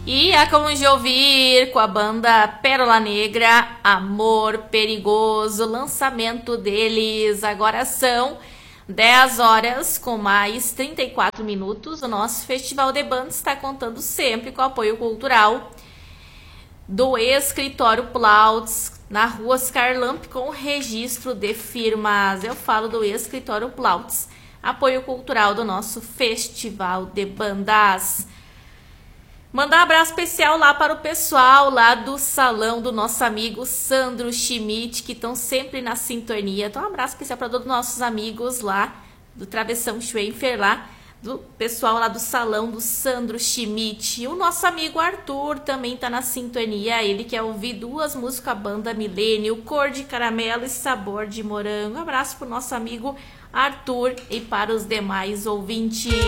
E acabamos de ouvir com a banda Pérola Negra, Amor Perigoso, lançamento deles. Agora são 10 horas com mais 34 minutos. O nosso Festival de Bandas está contando sempre com o apoio cultural do Escritório Plautz, na rua Oscar Lamp, com registro de firmas. Eu falo do Escritório Plautz, apoio cultural do nosso Festival de Bandas. Mandar um abraço especial lá para o pessoal lá do salão do nosso amigo Sandro Schmidt, que estão sempre na sintonia. Então um abraço especial para todos os nossos amigos lá do Travessão Schwenfer, lá do pessoal lá do salão do Sandro Schmidt. E o nosso amigo Arthur também está na sintonia, ele quer ouvir duas músicas, a banda Milênio, Cor de Caramelo e Sabor de Morango. Um abraço para o nosso amigo Arthur e para os demais ouvintes.